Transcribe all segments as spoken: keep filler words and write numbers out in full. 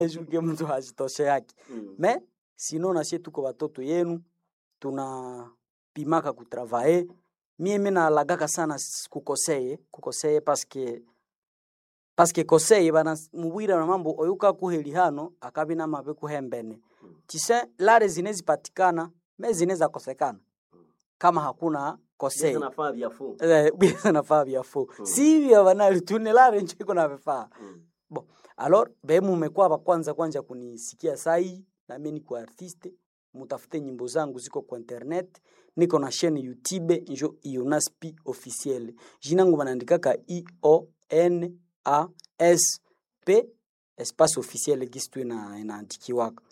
Juke mtu hajitoshe yake. Mm. Me sino na sie tuko watoto yenu tunapimaka kutravaye. Mie mina lagaka sana s- kukoseye, kukoseye paske paske koseye bana mubwira na mambo oyuka kuheli hano akabina mabe kuhembene. Tise lare zinezi patikana, me zineza kosekana. Kama hakuna koseye. Biasa nafaa vya fu. Eh, biasa nafaa vya fu. Mm. Si vya banali tunelare ncho iko na vifaa. Mm. Bon, alors bemu mmekuwa ba kwanza kwanza kunisikia sai na mimi niko artiste, mutafute nyimbo zangu ziko kwa internet, niko na chaîne YouTube njo Ionaspi officiel. Jina langu banaandikaka I O N A S P espace officiel gistu ina inaandikiwaka.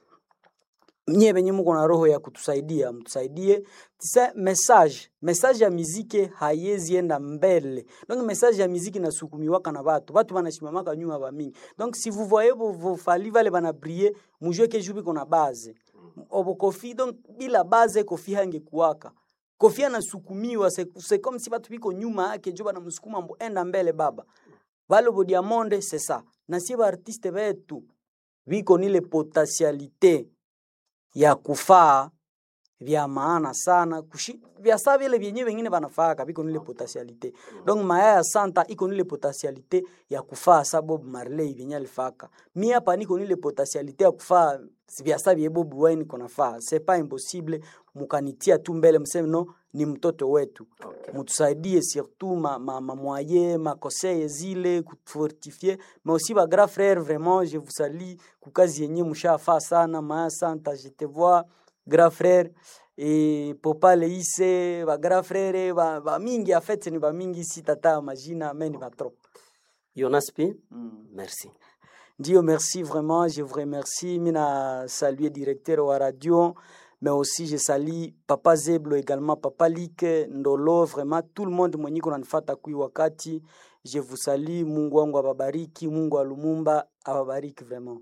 Nye benye muko na roho ya kutusaidia, mtusaidie. Tisa message, message ya muziki hayezi enda mbele. Donc message ya muziki nasukumiwaka na watu. Watu wanashimamaka nyuma ba mingi. Donc si vous voyez vos, vos fali vale bana briller, mujue ke jubi kona base. Obo Kofi donc bila base Kofi hangekuwaka. Kofi anasukumiwa, c'est c'est comme si watu biko nyuma yake jo bana msukuma mbo enda mbele baba. Vale bo Diamonde c'est ça. Na si ba artiste betu biko nile potentialité ya kufaa vya maana sana kushi vya saa vile vyenyewe wengine banafaa kabiko nile potentialite. Donc maya ya Santa iko nile potentialite ya kufaa sa Bob Marley vyenye alifaka. Mi hapa niko nile potentialite ya kufaa vya saa vya Bob Wine kona faa. C'est pas impossible mukanitia tu mbele mseme no ni mtoto wetu. Okay. Mutusaidie surtout ma ma, ma moyen ma conseil zile kufortifier mais aussi ba grand frère vraiment je vous salue kukazi yenye mshafaa sana maya Santa je te vois grand frère et Popa Leise ba grand frère ba, ba mingi en fait ni ba mingi si tata majina mais ni ba trop. Ionaspi, Mm. merci. Dieu merci vraiment, je vous remercie. Mina saluer directeur wa radio, mais aussi je salue Papa Zeblo également, Papa Like, Ndolo, vraiment tout le monde mwenye kuna nifata kui wakati. Je vous salue, Mungu wangu ababariki, Mungu wa Lumumba ababariki vraiment.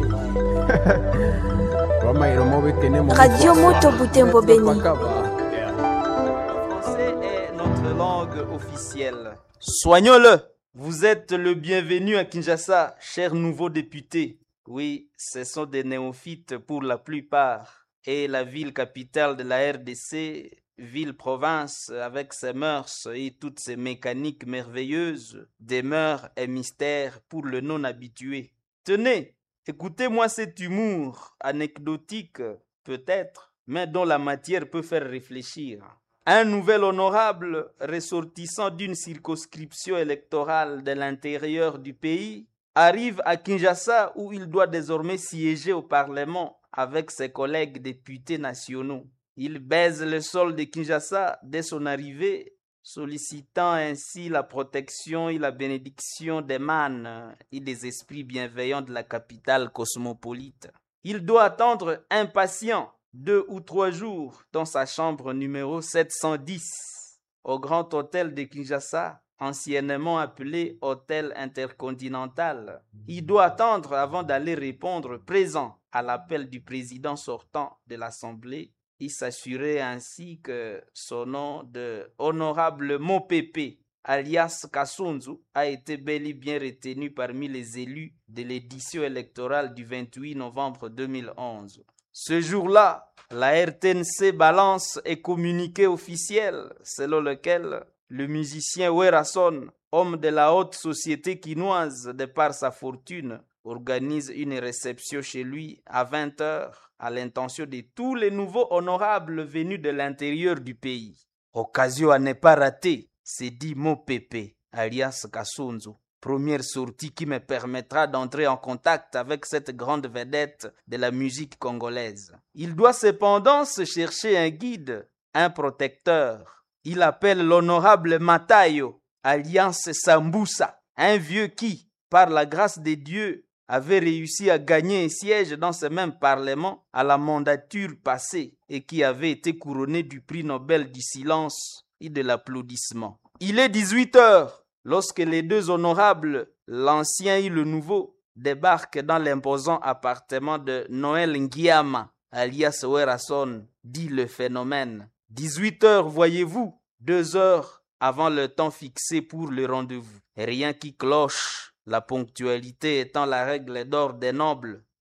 Radio Moto Butembo Beni. Le français est notre langue officielle. Soignons-le. Vous êtes le bienvenu à Kinshasa, chers nouveaux députés. Oui, ce sont des néophytes pour la plupart. Et la ville capitale de la R D C, ville-province avec ses mœurs et toutes ses mécaniques merveilleuses, demeure un mystère pour le non-habitué. Tenez, écoutez-moi cet humour anecdotique, peut-être, mais dont la matière peut faire réfléchir. Un nouvel honorable ressortissant d'une circonscription électorale de l'intérieur du pays arrive à Kinshasa où il doit désormais siéger au Parlement avec ses collègues députés nationaux. Il baise le sol de Kinshasa dès son arrivée, sollicitant ainsi la protection et la bénédiction des mânes et des esprits bienveillants de la capitale cosmopolite. Il doit attendre impatient deux ou trois jours dans sa chambre numéro sept cent dix au Grand Hôtel de Kinshasa, anciennement appelé Hôtel Intercontinental. Il doit attendre avant d'aller répondre présent à l'appel du président sortant de l'Assemblée et s'assurer ainsi que son nom de honorable Mopepe, alias Kassunzu, a été bel et bien retenu parmi les élus de l'édition électorale du vingt-huit novembre deux mille onze. Ce jour-là, la R T N C balance un communiqué officiel selon lequel le musicien Werason, homme de la haute société quinoise de par sa fortune, organise une réception chez lui à vingt heures à l'intention de tous les nouveaux honorables venus de l'intérieur du pays. Occasion à ne pas rater, c'est dit Mopepe, alias Kassunzu. Première sortie qui me permettra d'entrer en contact avec cette grande vedette de la musique congolaise. Il doit cependant se chercher un guide, un protecteur. Il appelle l'honorable Matayo, alias Sambusa, un vieux qui, par la grâce de Dieu, avait réussi à gagner un siège dans ce même parlement à la mandature passée et qui avait été couronné du prix Nobel du silence et de l'applaudissement. Il est dix-huit heures. Lorsque les deux honorables, l'ancien et le nouveau, débarquent dans l'imposant appartement de Noël Ngiama, alias Werason, dit le phénomène. dix-huit heures, voyez-vous, deux heures avant le temps fixé pour le rendez-vous. Rien qui cloche, la ponctualité étant la règle d'or des nobles.